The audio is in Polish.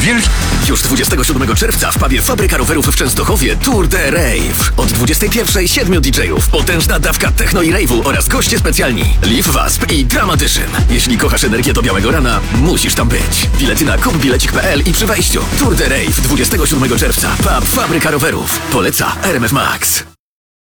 wielki... Już 27 czerwca w pubie Fabryka Rowerów w Częstochowie Tour de Rave. Od 21 7 DJ-ów, potężna dawka techno i rave'u oraz goście specjalni Liv Wasp i Dramatyszyn. Jeśli kochasz energię do białego rana, musisz tam być. Bilety na kupbilecik.pl i przy wejściu. Tour de Rave 27 czerwca. Pub Fabryka Rowerów. Poleca RMF Max.